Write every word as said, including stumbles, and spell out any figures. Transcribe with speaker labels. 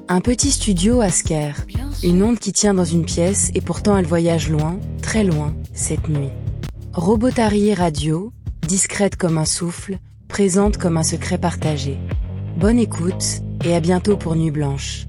Speaker 1: Un petit studio à Sker, une onde qui tient dans une pièce et pourtant elle voyage loin, très loin, cette nuit. Robotari Radio, discrète comme un souffle, présente comme un secret partagé. Bonne écoute, et à bientôt pour Nuit Blanche.